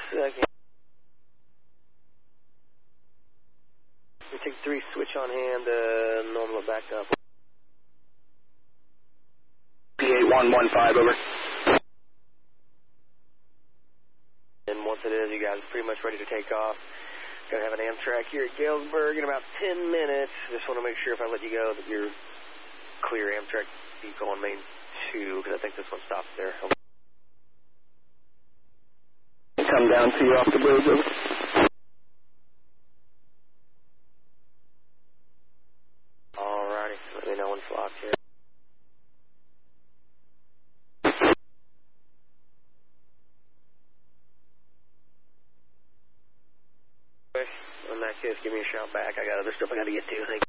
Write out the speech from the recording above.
second. We take 3, switch on hand, normal back up. P8115, over. And once it is, you guys are pretty much ready to take off. Gonna have an Amtrak here at Galesburg in about 10 minutes. Just want to make sure if I let you go that you're clear Amtrak Depot on Main 2, because I think this one stops there. Come down to you off the bridge, over. Alrighty, let me know when it's locked here. In that case, give me a shout back. I got other stuff I got to get to. Thank you.